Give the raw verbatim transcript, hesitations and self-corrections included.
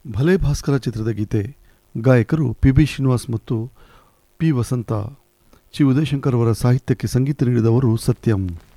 ಭಲೆ ಭಾಸ್ಕರ ಚಿತ್ರದ ಗೀತೆ. ಗಾಯಕರು P B Srinivas ಮತ್ತು ಪಿ ವಸಂತ. ಚಿ ಉದಯಶಂಕರ್ ಅವರ ಸಾಹಿತ್ಯಕ್ಕೆ ಸಂಗೀತ ನೀಡಿದವರು ಸತ್ಯಂ.